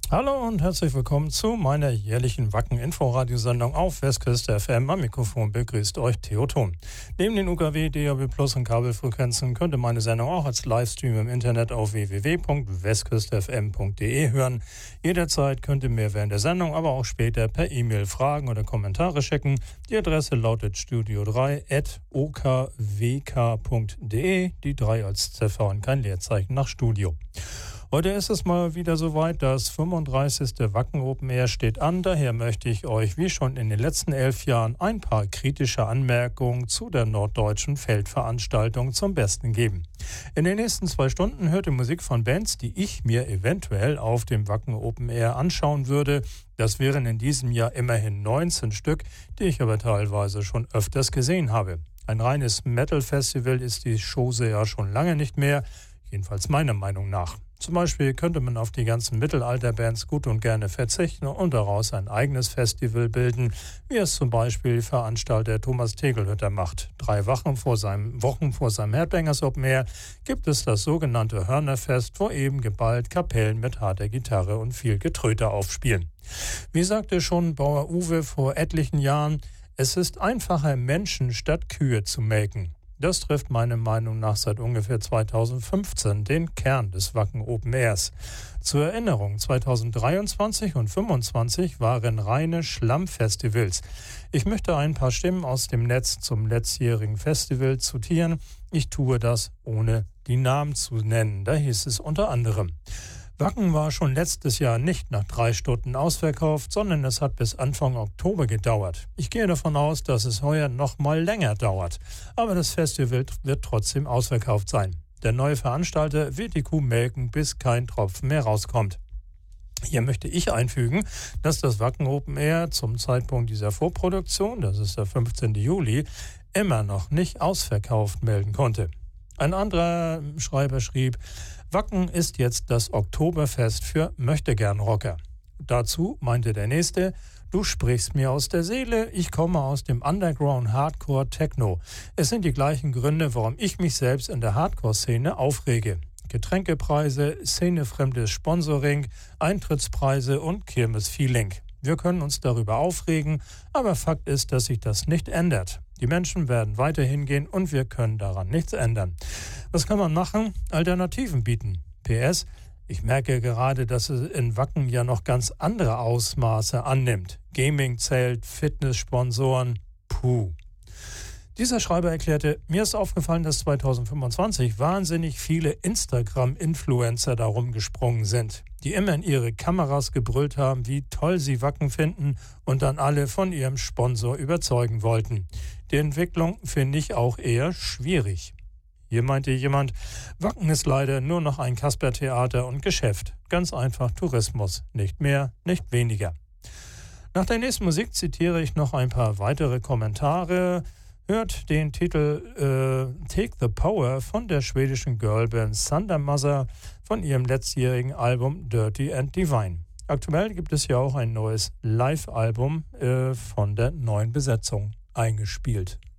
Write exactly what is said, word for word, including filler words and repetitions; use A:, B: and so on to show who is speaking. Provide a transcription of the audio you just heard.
A: Hallo und herzlich willkommen zu meiner jährlichen Wacken-Info-Radiosendung auf Westküste F M. Am Mikrofon begrüßt euch Theo Thon. Neben den U K W, D A B Plus und Kabelfrequenzen könnt ihr meine Sendung auch als Livestream im Internet auf w w w punkt westküste f m punkt d e hören. Jederzeit könnt ihr mir während der Sendung, aber auch später per E-Mail Fragen oder Kommentare schicken. Die Adresse lautet studio drei at o k w k punkt d e, die drei als Ziffer und kein Leerzeichen nach Studio. Heute ist es mal wieder soweit, das fünfunddreißigste Wacken Open Air steht an. Daher möchte ich euch, wie schon in den letzten elf Jahren, ein paar kritische Anmerkungen zu der norddeutschen Feldveranstaltung zum Besten geben. In den nächsten zwei Stunden hört ihr Musik von Bands, die ich mir eventuell auf dem Wacken Open Air anschauen würde. Das wären in diesem Jahr immerhin neunzehn Stück, die ich aber teilweise schon öfters gesehen habe. Ein reines Metal-Festival ist die Chose ja schon lange nicht mehr, jedenfalls meiner Meinung nach. Zum Beispiel könnte man auf die ganzen Mittelalterbands gut und gerne verzichten und daraus ein eigenes Festival bilden, wie es zum Beispiel Veranstalter Thomas Tegelhütter macht. Drei Wochen vor seinem, Wochen vor seinem Headbangers Open Air gibt es das sogenannte Hörnerfest, wo eben geballt Kapellen mit harter Gitarre und viel Getröte aufspielen. Wie sagte schon Bauer Uwe vor etlichen Jahren, es ist einfacher, Menschen statt Kühe zu melken. Das trifft meiner Meinung nach seit ungefähr zweitausendfünfzehn den Kern des Wacken Open Airs. Zur Erinnerung, zweitausenddreiundzwanzig und fünfundzwanzig waren reine Schlammfestivals. Ich möchte ein paar Stimmen aus dem Netz zum letztjährigen Festival zitieren. Ich tue das, ohne die Namen zu nennen. Da hieß es unter anderem: Wacken war schon letztes Jahr nicht nach drei Stunden ausverkauft, sondern es hat bis Anfang Oktober gedauert. Ich gehe davon aus, dass es heuer noch mal länger dauert. Aber das Festival wird trotzdem ausverkauft sein. Der neue Veranstalter wird die Kuh melken, bis kein Tropfen mehr rauskommt. Hier möchte ich einfügen, dass das Wacken Open Air zum Zeitpunkt dieser Vorproduktion, das ist der fünfzehnten Juli, immer noch nicht ausverkauft melden konnte. Ein anderer Schreiber schrieb: Wacken ist jetzt das Oktoberfest für Möchtegern-Rocker. Dazu meinte der Nächste: Du sprichst mir aus der Seele, ich komme aus dem Underground Hardcore Techno. Es sind die gleichen Gründe, warum ich mich selbst in der Hardcore-Szene aufrege. Getränkepreise, szenefremdes Sponsoring, Eintrittspreise und Kirmes-Feeling. Wir können uns darüber aufregen, aber Fakt ist, dass sich das nicht ändert. Die Menschen werden weiterhin gehen und wir können daran nichts ändern. Was kann man machen? Alternativen bieten. P S. Ich merke gerade, dass es in Wacken ja noch ganz andere Ausmaße annimmt. Gaming-Zelt, Fitnesssponsoren, puh. Dieser Schreiber erklärte: Mir ist aufgefallen, dass zweitausendfünfundzwanzig wahnsinnig viele Instagram-Influencer darum gesprungen sind, die immer in ihre Kameras gebrüllt haben, wie toll sie Wacken finden und dann alle von ihrem Sponsor überzeugen wollten. Die Entwicklung finde ich auch eher schwierig. Hier meinte jemand: Wacken ist leider nur noch ein Kaspertheater und Geschäft. Ganz einfach Tourismus. Nicht mehr, nicht weniger. Nach der nächsten Musik zitiere ich noch ein paar weitere Kommentare. Hört den Titel äh, Take the Power von der schwedischen Girlband Thunder Mother von ihrem letztjährigen Album Dirty and Divine. Aktuell gibt es ja auch ein neues Live-Album äh, von der neuen Besetzung eingespielt.